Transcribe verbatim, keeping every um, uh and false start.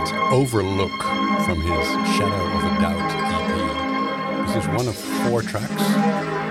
band Overlook from his Shadow of a Doubt E P. This is one of four tracks